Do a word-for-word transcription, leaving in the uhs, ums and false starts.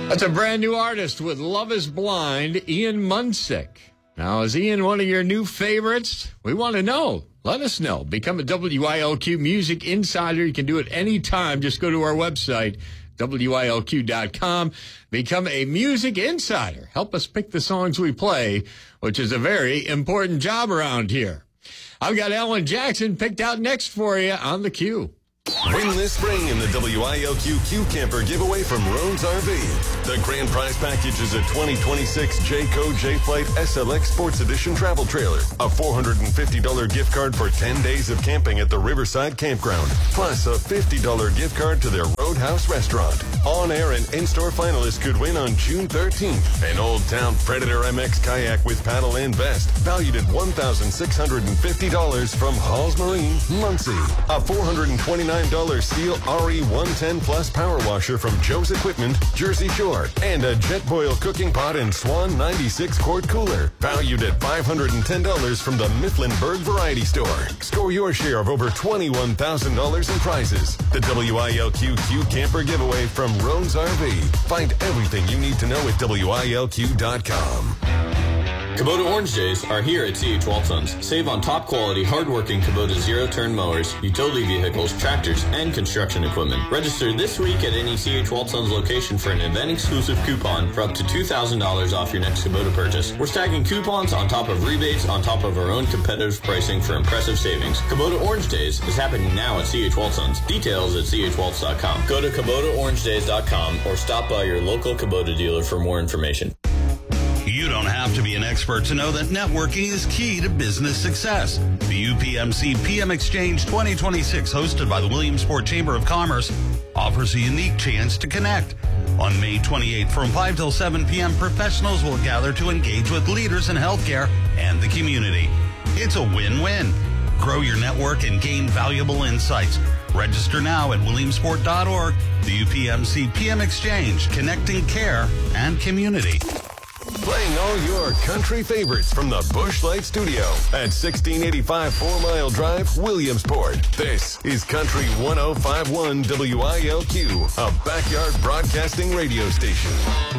That's a brand new artist with Love is Blind, Ian Munsick. Now, is Ian one of your new favorites? We want to know. Let us know. Become a W I L Q Music Insider. You can do it anytime. Just go to our website, W I L Q dot com. Become a Music Insider. Help us pick the songs we play, which is a very important job around here. I've got Alan Jackson picked out next for you on the Q. Win this spring in the W I L Q Q Camper giveaway from Roan's R V. The grand prize package is a twenty twenty-six Jayco J-Flight S L X Sports Edition travel trailer, a four hundred fifty dollars gift card for ten days of camping at the Riverside Campground, plus a fifty dollars gift card to their Roadhouse restaurant. On-air and in-store finalists could win on June thirteenth an Old Town Predator M X kayak with paddle and vest, valued at one thousand six hundred fifty dollars from Halls Marine, Muncie. A four hundred twenty-nine dollars Steel R E one ten Plus power washer from Joe's Equipment, Jersey Shore, and a Jetboil cooking pot and Swan ninety-six quart cooler, valued at five hundred ten dollars from the Mifflinburg Variety Store. Score your share of over twenty-one thousand dollars in prizes. The W I L Q Q Camper giveaway from Roan's R V. Find everything you need to know at W I L Q dot com. Kubota Orange Days are here at C H Waltons. Save on top quality, hardworking Kubota zero-turn mowers, utility vehicles, tractors, and construction equipment. Register this week at any C H Waltons location for an event-exclusive coupon for up to two thousand dollars off your next Kubota purchase. We're stacking coupons on top of rebates on top of our own competitive pricing for impressive savings. Kubota Orange Days is happening now at C H Waltons. Details at C H Waltz dot com. Go to Kubota Orange Days dot com or stop by your local Kubota dealer for more information. You don't have to be an expert to know that networking is key to business success. The U P M C P M Exchange twenty twenty-six, hosted by the Williamsport Chamber of Commerce, offers a unique chance to connect. On May twenty-eighth, from five till seven p.m., professionals will gather to engage with leaders in healthcare and the community. It's a win-win. Grow your network and gain valuable insights. Register now at williamsport dot org. The U P M C P M Exchange, connecting care and community. Playing all your country favorites from the Busch Light Studio at sixteen eighty-five Four Mile Drive, Williamsport. This is Country one oh five point one W I L Q, a backyard broadcasting radio station.